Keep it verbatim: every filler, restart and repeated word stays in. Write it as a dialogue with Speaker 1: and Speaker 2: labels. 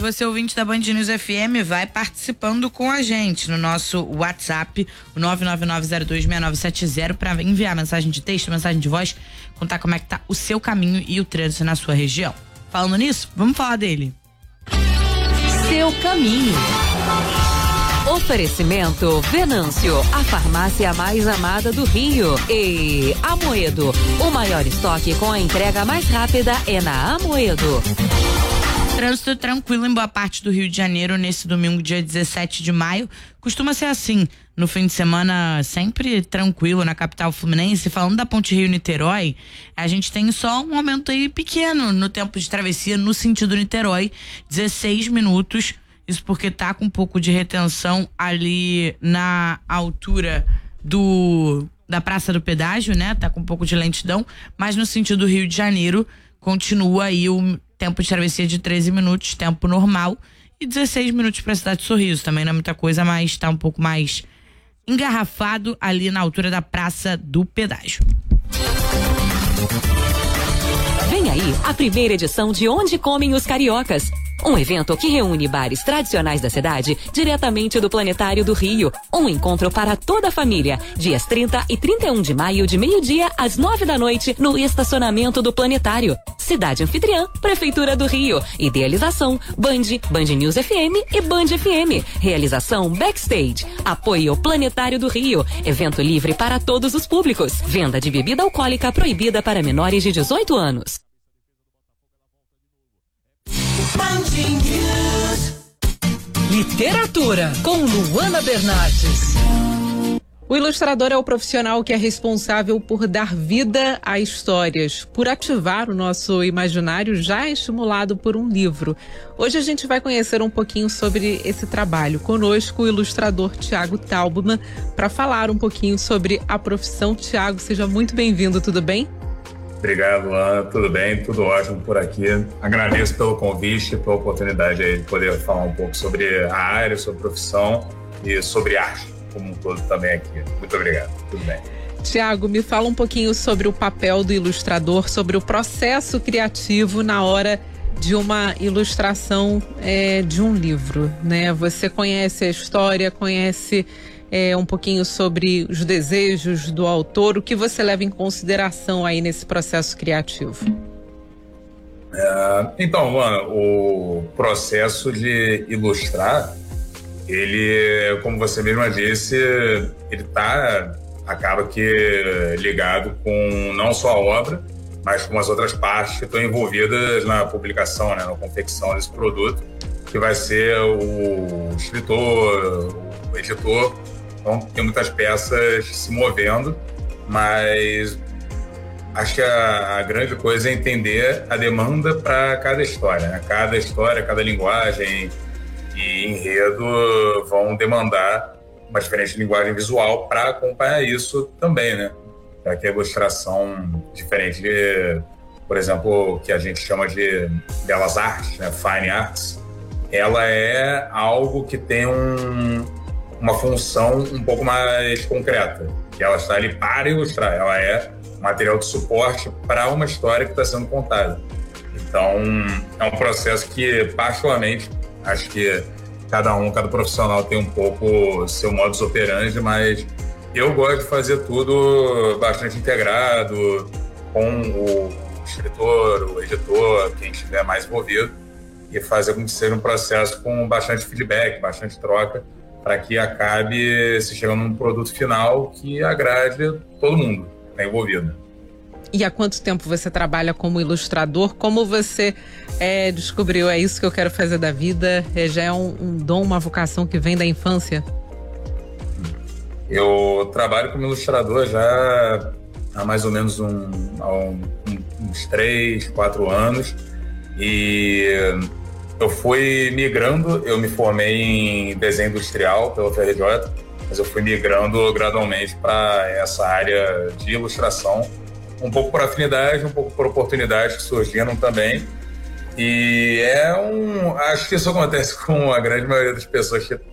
Speaker 1: você ouvinte da Band News F M vai participando com a gente no nosso WhatsApp, o nove nove nove zero dois seis nove sete zero, para enviar mensagem de texto, mensagem de voz, contar como é que tá o seu caminho e o trânsito na sua região. Falando nisso, vamos falar dele.
Speaker 2: Seu caminho. Oferecimento Venâncio, a farmácia mais amada do Rio. E Amoedo, o maior estoque com a entrega mais rápida é na Amoedo.
Speaker 1: Trânsito tranquilo em boa parte do Rio de Janeiro nesse domingo, dia dezessete de maio. Costuma ser assim, no fim de semana sempre tranquilo na capital fluminense. Falando da Ponte Rio-Niterói, a gente tem só um aumento aí pequeno no tempo de travessia no sentido Niterói, dezesseis minutos. Isso porque tá com um pouco de retenção ali na altura do da Praça do Pedágio, né? Tá com um pouco de lentidão, mas no sentido Rio de Janeiro continua aí o tempo de travessia de treze minutos, tempo normal, e dezesseis minutos para a cidade de Sorriso. Também não é muita coisa, mas tá um pouco mais engarrafado ali na altura da Praça do Pedágio.
Speaker 2: Vem aí a primeira edição de Onde Comem os Cariocas. Um evento que reúne bares tradicionais da cidade diretamente do Planetário do Rio. Um encontro para toda a família. Dias trinta e trinta e um de maio, de meio-dia às nove da noite, no estacionamento do Planetário. Cidade Anfitriã, Prefeitura do Rio. Idealização, Band, Band News F M e Band F M. Realização Backstage. Apoio Planetário do Rio. Evento livre para todos os públicos. Venda de bebida alcoólica proibida para menores de dezoito anos.
Speaker 3: Literatura, com Luana Bernardes. O ilustrador é o profissional que é responsável por dar vida a histórias, por ativar o nosso imaginário já estimulado por um livro. Hoje a gente vai conhecer um pouquinho sobre esse trabalho. Conosco o ilustrador Thiago Taubman para falar um pouquinho sobre a profissão. Thiago, seja muito bem-vindo, tudo bem?
Speaker 4: Obrigado, Luana. Tudo bem? Tudo ótimo por aqui. Agradeço pelo convite, pela oportunidade aí de poder falar um pouco sobre a área, sobre a profissão e sobre arte como um todo também aqui. Muito obrigado. Tudo bem.
Speaker 3: Tiago, me fala um pouquinho sobre o papel do ilustrador, sobre o processo criativo na hora de uma ilustração é, de um livro, né? Você conhece a história, conhece é, um pouquinho sobre os desejos do autor, o que você leva em consideração aí nesse processo criativo?
Speaker 4: É, então, Luana, o processo de ilustrar, ele, como você mesma disse, ele tá, acaba que ligado com não só a obra, mas com as outras partes que estão envolvidas na publicação, né, na confecção desse produto, que vai ser o escritor, o editor. Então, tem muitas peças se movendo, mas acho que a, a grande coisa é entender a demanda para cada história, né? Cada história, cada linguagem e enredo vão demandar uma diferente linguagem visual para acompanhar isso também, né? Já que a ilustração diferente de, por exemplo, o que a gente chama de belas artes, né? Fine arts, ela é algo que tem um, uma função um pouco mais concreta, que ela está ali para ilustrar, ela é material de suporte para uma história que está sendo contada. Então, é um processo que, particularmente, acho que cada um, cada profissional tem um pouco seu modus operandi, mas eu gosto de fazer tudo bastante integrado com o escritor, o editor, quem estiver mais envolvido, e fazer com que seja um processo com bastante feedback, bastante troca, para que acabe se chegando num produto final que agrade todo mundo que está envolvido.
Speaker 3: E há quanto tempo você trabalha como ilustrador? Como você é, descobriu, é isso que eu quero fazer da vida? É, já é um, um dom, uma vocação que vem da infância?
Speaker 4: Eu trabalho como ilustrador já há mais ou menos um, há um, uns três, quatro anos. E eu fui migrando, eu me formei em desenho industrial pela U F R J, mas eu fui migrando gradualmente para essa área de ilustração. Um pouco por afinidade, um pouco por oportunidades que surgiram também. E é um... Acho que isso acontece com a grande maioria das pessoas que